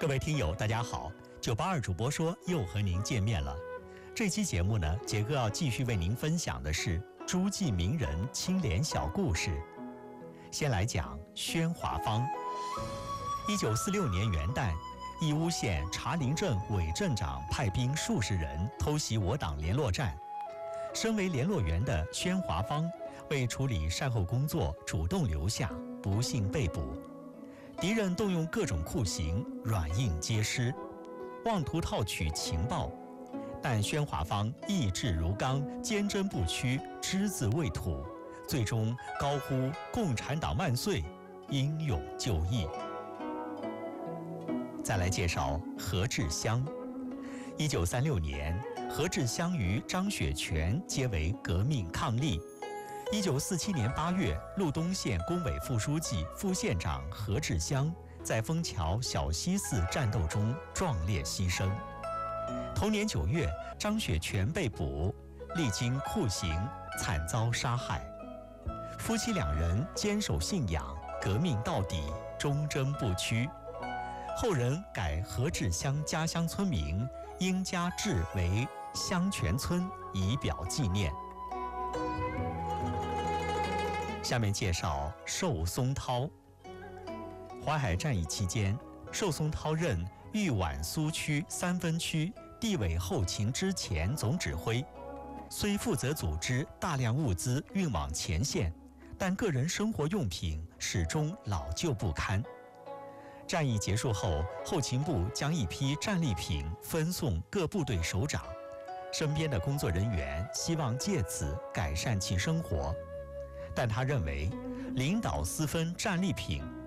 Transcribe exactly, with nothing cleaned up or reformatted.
各位听友，大家好，九八二主播说又和您见面了。这期节目呢，杰哥要继续为您分享的是诸暨名人清廉小故事。先来讲宣华坊。一九四六年元旦，义乌县茶陵镇韦镇长派兵数十人偷袭我党联络站。身为联络员的宣华坊为处理善后工作，主动留下，不幸被捕。敌人动用各种酷刑，软硬皆施，妄图套取情报，但宣华坊意志如钢，坚贞不屈，只字未吐，最终高呼“共产党万岁”，英勇就义。再来介绍何志湘。一九三六年，何志湘与张雪泉结为革命伉俪。一九四七年八月，路东县工委副书记、副县长何志湘在枫桥小西寺战斗中壮烈牺牲。同年九月，张雪泉被捕，历经酷刑，惨遭杀害。夫妻两人坚守信仰，革命到底，忠贞不屈。后人改何志湘家乡村名殷家志为湘泉村，以表纪念。下面介绍寿松涛。淮海战役期间，寿松涛任豫皖苏区三分区地委后勤支前总指挥，虽负责组织大量物资运往前线，但个人生活用品始终老旧不堪。战役结束后，后勤部将一批战利品分送各部队首长，身边的工作人员希望借此改善其生活。但他认为，领导私分战利品